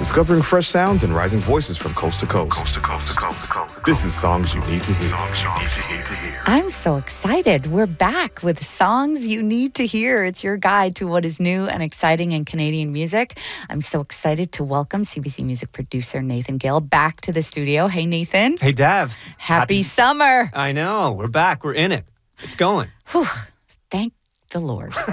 discovering fresh sounds and rising voices from coast to coast. This is Songs You Need to Hear. I'm so excited. We're back with Songs You Need to Hear. It's your guide to what is new and exciting in Canadian music. I'm so excited to welcome CBC music producer Nathan Gale back to the studio. Hey, Nathan. Hey, Dav. Happy summer. I know. We're back. We're in it. It's going. Whew. Thank the Lord.